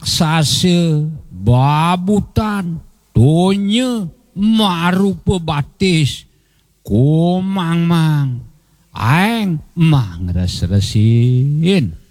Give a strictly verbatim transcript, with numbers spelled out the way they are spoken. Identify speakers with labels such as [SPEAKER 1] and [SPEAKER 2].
[SPEAKER 1] raksasa, babutan, donya, marupa batis, komang mang, aeng mang res-resin.